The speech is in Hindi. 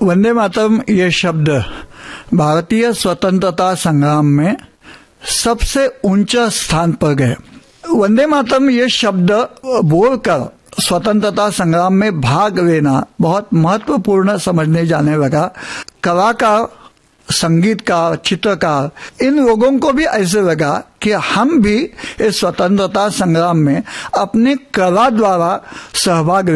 वंदे मातरम ये शब्द भारतीय स्वतंत्रता संग्राम में सबसे ऊंचा स्थान पर गए। वंदे मातरम ये शब्द बोलकर स्वतंत्रता संग्राम में भाग लेना बहुत महत्वपूर्ण समझने जाने लगा। कलाकार, संगीतकार, चित्रकार, इन लोगों को भी ऐसे लगा कि हम भी इस स्वतंत्रता संग्राम में अपने कला द्वारा सहभाग